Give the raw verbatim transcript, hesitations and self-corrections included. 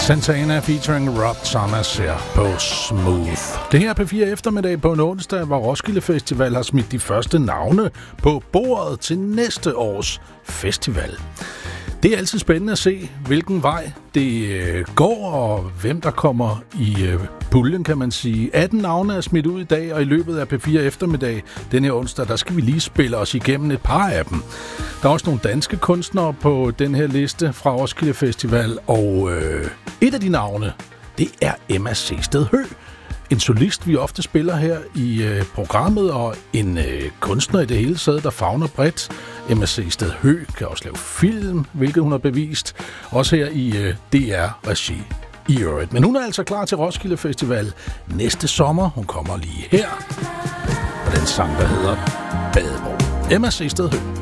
Santana featuring Rob Thomas her på Smooth. Det her er P fire eftermiddag på en onsdag, hvor Roskilde Festival har smidt de første navne på bordet til næste års festival. Det er altid spændende at se, hvilken vej det går, og hvem der kommer i puljen, kan man sige. atten navne er smidt ud i dag, og i løbet af P fire eftermiddag denne her onsdag, der skal vi lige spille os igennem et par af dem. Der er også nogle danske kunstnere på den her liste fra Roskilde Festival, og øh, et af de navne, det er Emma Sehsted Høegh. En solist, vi ofte spiller her i øh, programmet, og en øh, kunstner i det hele taget, der favner bredt. Emma Sehsted Høegh kan også lave film, hvilket hun har bevist. Også her i øh, D R-regi i øvrigt. Men hun er altså klar til Roskilde Festival næste sommer. Hun kommer lige her. Og den sang, der hedder Badeborg. Emma Sehsted Høegh.